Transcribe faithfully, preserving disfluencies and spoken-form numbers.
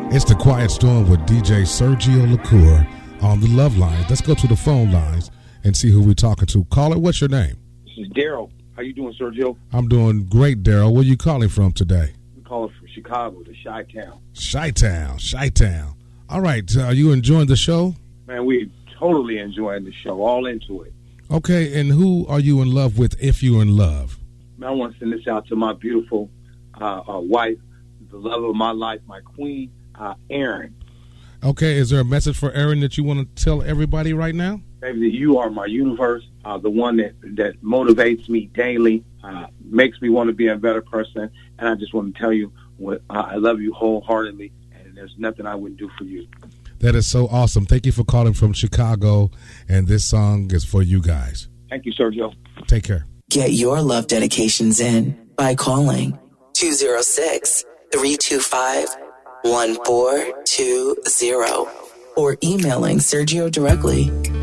It's the Quiet Storm with D J Sergio LaCour on the Love Lines. Let's go to the phone lines and see who we're talking to. Caller, what's your name? This is Daryl. How you doing, Sergio? I'm doing great, Daryl. Where are you calling from today? I'm calling from Chicago, the Chi-Town. Chi-Town, Chi-Town. All right, uh, are you enjoying the show? Man, we're totally enjoying the show, all into it. Okay, and who are you in love with if you're in love? Man, I want to send this out to my beautiful uh, uh, wife, the love of my life, my queen, uh, Erin. Okay, is there a message for Erin that you want to tell everybody right now? Baby, that you are my universe, uh, the one that, that motivates me daily, uh, makes me want to be a better person, and I just want to tell you what, uh, I love you wholeheartedly, and there's nothing I wouldn't do for you. That is so awesome. Thank you for calling from Chicago, and this song is for you guys. Thank you, Sergio. Take care. Get your love dedications in by calling two oh six, three two five, one four two zero or emailing Sergio directly